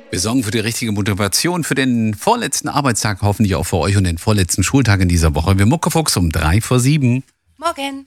Wir sorgen für die richtige Motivation für den vorletzten Arbeitstag, hoffentlich auch für euch und den vorletzten Schultag in dieser Woche. Wir Muckefuchs um 6:03. Morgen.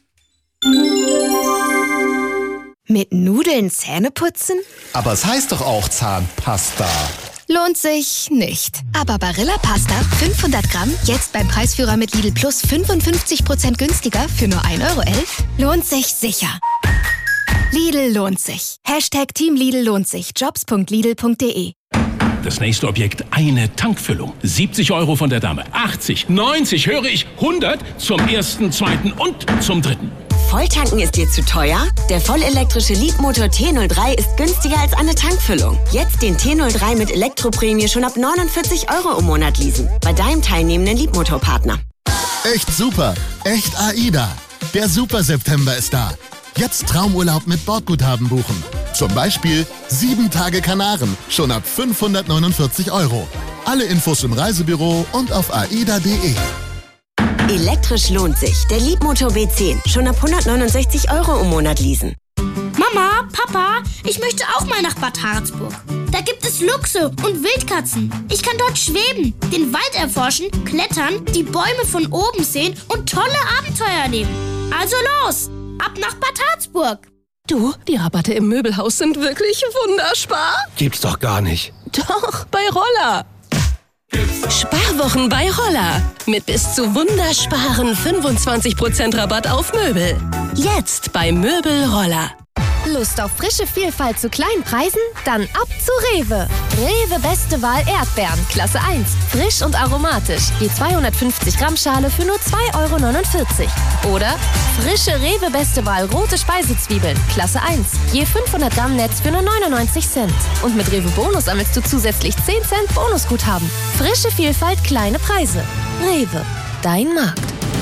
Mit Nudeln Zähne putzen? Aber es heißt doch auch Zahnpasta. Lohnt sich nicht. Aber Barilla Pasta 500 Gramm, jetzt beim Preisführer mit Lidl Plus 55% günstiger für nur 1,11 € lohnt sich sicher. Lidl lohnt sich. #Team Lidl lohnt sich. Jobs.lidl.de. Das nächste Objekt, eine Tankfüllung. 70 € von der Dame. 80, 90, höre ich, 100 zum ersten, zweiten und zum dritten. Volltanken ist dir zu teuer? Der vollelektrische Leadmotor T03 ist günstiger als eine Tankfüllung. Jetzt den T03 mit Elektroprämie schon ab 49 € im Monat leasen. Bei deinem teilnehmenden Leadmotorpartner. Echt super. Echt AIDA. Der Super September ist da. Jetzt Traumurlaub mit Bordguthaben buchen. Zum Beispiel 7 Tage Kanaren, schon ab 549 €. Alle Infos im Reisebüro und auf aida.de. Elektrisch lohnt sich. Der Leadmotor B10. Schon ab 169 € im Monat leasen. Mama, Papa, ich möchte auch mal nach Bad Harzburg. Da gibt es Luchse und Wildkatzen. Ich kann dort schweben, den Wald erforschen, klettern, die Bäume von oben sehen und tolle Abenteuer erleben. Also los, ab nach Bad Harzburg. Du, die Rabatte im Möbelhaus sind wirklich wunderspar. Gibt's doch gar nicht. Doch, bei Roller. Sparwochen bei Roller. Mit bis zu wundersparen 25% Rabatt auf Möbel. Jetzt bei Möbel Roller. Lust auf frische Vielfalt zu kleinen Preisen? Dann ab zu Rewe. Rewe Beste Wahl Erdbeeren, Klasse 1. Frisch und aromatisch. Je 250 Gramm Schale für nur 2,49 €. Oder frische Rewe Beste Wahl rote Speisezwiebeln, Klasse 1. Je 500 Gramm Netz für nur 99 Cent. Und mit Rewe Bonus sammelst du zusätzlich 10 Cent Bonusguthaben. Frische Vielfalt, kleine Preise. Rewe, dein Markt.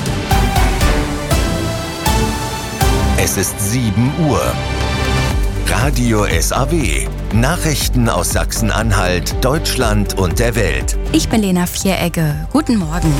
Es ist 7 Uhr. Radio SAW. Nachrichten aus Sachsen-Anhalt, Deutschland und der Welt. Ich bin Lena Vieregge. Guten Morgen.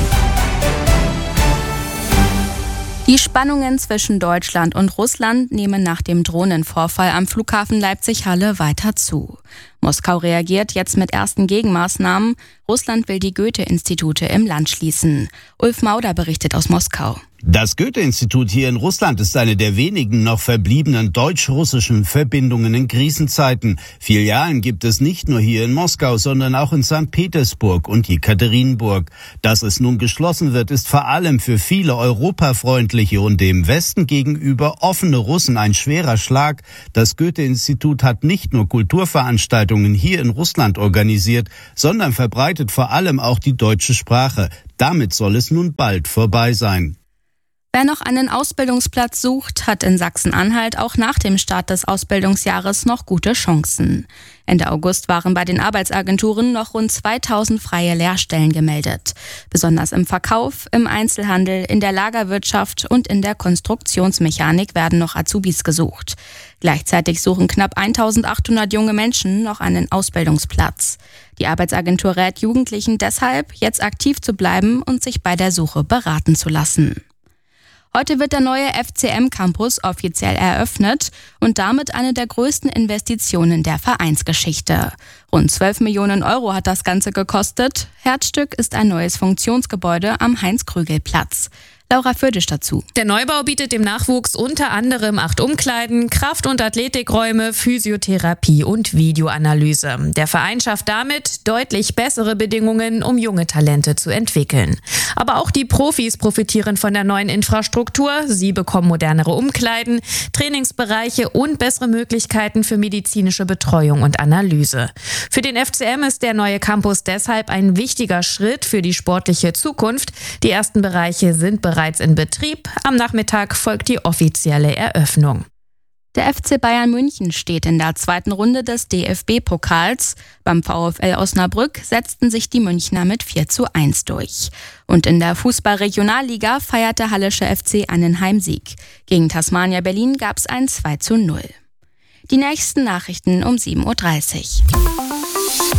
Die Spannungen zwischen Deutschland und Russland nehmen nach dem Drohnenvorfall am Flughafen Leipzig-Halle weiter zu. Moskau reagiert jetzt mit ersten Gegenmaßnahmen. Russland will die Goethe-Institute im Land schließen. Ulf Mauder berichtet aus Moskau. Das Goethe-Institut hier in Russland ist eine der wenigen noch verbliebenen deutsch-russischen Verbindungen in Krisenzeiten. Filialen gibt es nicht nur hier in Moskau, sondern auch in St. Petersburg und Jekaterinburg. Dass es nun geschlossen wird, ist vor allem für viele europafreundliche und dem Westen gegenüber offene Russen ein schwerer Schlag. Das Goethe-Institut hat nicht nur Kulturveranstaltungen hier in Russland organisiert, sondern verbreitet vor allem auch die deutsche Sprache. Damit soll es nun bald vorbei sein. Wer noch einen Ausbildungsplatz sucht, hat in Sachsen-Anhalt auch nach dem Start des Ausbildungsjahres noch gute Chancen. Ende August waren bei den Arbeitsagenturen noch rund 2000 freie Lehrstellen gemeldet. Besonders im Verkauf, im Einzelhandel, in der Lagerwirtschaft und in der Konstruktionsmechanik werden noch Azubis gesucht. Gleichzeitig suchen knapp 1800 junge Menschen noch einen Ausbildungsplatz. Die Arbeitsagentur rät Jugendlichen deshalb, jetzt aktiv zu bleiben und sich bei der Suche beraten zu lassen. Heute wird der neue FCM-Campus offiziell eröffnet und damit eine der größten Investitionen der Vereinsgeschichte. Rund 12 Millionen € hat das Ganze gekostet. Herzstück ist ein neues Funktionsgebäude am Heinz-Krügel-Platz. Laura Födisch dazu. Der Neubau bietet dem Nachwuchs unter anderem 8 Umkleiden, Kraft- und Athletikräume, Physiotherapie und Videoanalyse. Der Verein schafft damit deutlich bessere Bedingungen, um junge Talente zu entwickeln. Aber auch die Profis profitieren von der neuen Infrastruktur. Sie bekommen modernere Umkleiden, Trainingsbereiche und bessere Möglichkeiten für medizinische Betreuung und Analyse. Für den FCM ist der neue Campus deshalb ein wichtiger Schritt für die sportliche Zukunft. Die ersten Bereiche sind bereits in Betrieb. Am Nachmittag folgt die offizielle Eröffnung. Der FC Bayern München steht in der zweiten Runde des DFB-Pokals. Beim VfL Osnabrück setzten sich die Münchner mit 4:1 durch. Und in der Fußball-Regionalliga feierte Hallische FC einen Heimsieg. Gegen Tasmania Berlin gab es ein 2:0. Die nächsten Nachrichten um 7:30 Uhr.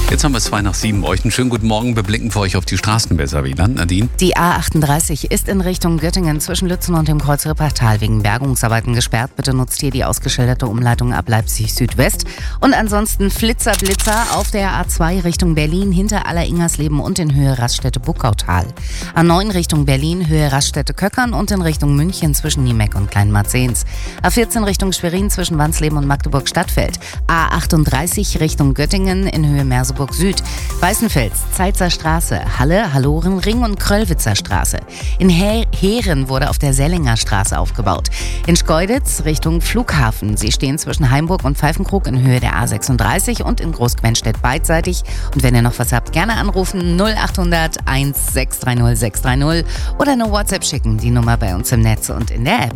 Jetzt haben wir 6:02. Euch einen schönen guten Morgen. Wir blicken für euch auf die Straßen besser. Wie dann, Nadine? Die A38 ist in Richtung Göttingen zwischen Lützen und dem Kreuz Rippertal wegen Bergungsarbeiten gesperrt. Bitte nutzt hier die ausgeschilderte Umleitung ab Leipzig Südwest. Und ansonsten Blitzer auf der A2 Richtung Berlin hinter Aller-Ingersleben und in Höhe Raststätte Buckautal. A9 Richtung Berlin, Höhe Raststätte Köckern und in Richtung München zwischen Niemeck und Kleinmarzens. A14 Richtung Schwerin zwischen Wansleben und Magdeburg-Stadtfeld. A38 Richtung Göttingen in Höhe Merseburg Süd. Weißenfels, Zeitzer Straße, Halle, Hallorenring und Kröllwitzer Straße. In Heeren wurde auf der Sellinger Straße aufgebaut. In Schkeuditz Richtung Flughafen. Sie stehen zwischen Heimburg und Pfeifenkrug in Höhe der A36 und in Großquenstedt beidseitig. Und wenn ihr noch was habt, gerne anrufen 0800 1630 630 oder eine WhatsApp schicken. Die Nummer bei uns im Netz und in der App.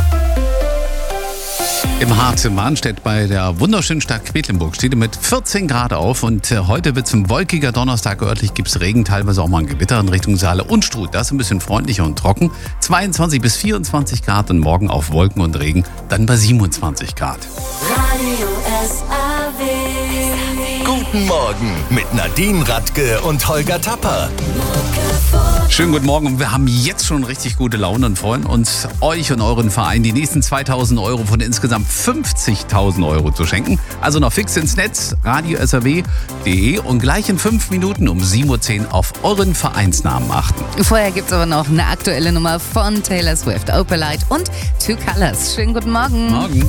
Im Harz in Mahnstedt bei der wunderschönen Stadt Quedlinburg steht mit 14 Grad auf und heute wird es ein wolkiger Donnerstag. Örtlich gibt es Regen, teilweise auch mal ein Gewitter in Richtung Saale und Struth. Das ist ein bisschen freundlicher und trocken. 22 bis 24 Grad und morgen auf Wolken und Regen, dann bei 27 Grad. Radio SAW. Guten Morgen mit Nadine Radke und Holger Tapper. Schönen guten Morgen. Wir haben jetzt schon richtig gute Laune und freuen uns, euch und euren Verein die nächsten 2.000 Euro von insgesamt 50.000 Euro zu schenken. Also noch fix ins Netz, radiosaw.de und gleich in 5 Minuten um 7:10 Uhr auf euren Vereinsnamen achten. Vorher gibt es aber noch eine aktuelle Nummer von Taylor Swift, Opalite und Two Colors. Schönen guten Morgen. Morgen.